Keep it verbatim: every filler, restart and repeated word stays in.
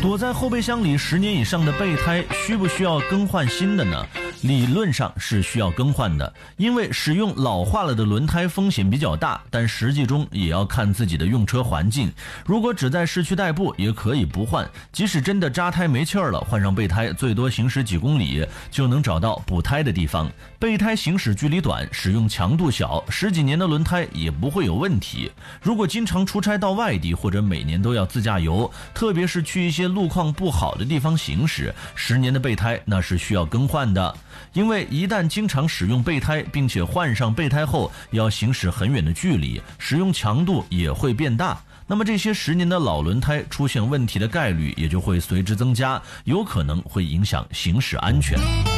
躲在后备箱里十年以上的备胎需不需要更换新的呢？理论上是需要更换的，因为使用老化了的轮胎风险比较大，但实际中也要看自己的用车环境。如果只在市区代步，也可以不换，即使真的扎胎没气儿了，换上备胎最多行驶几公里就能找到补胎的地方。备胎行驶距离短，使用强度小，十几年的轮胎也不会有问题。如果经常出差到外地，或者每年都要自驾游，特别是去一些路况不好的地方行驶，十年的备胎那是需要更换的。因为一旦经常使用备胎，并且换上备胎后要行驶很远的距离，使用强度也会变大，那么这些十年的老轮胎出现问题的概率也就会随之增加，有可能会影响行驶安全。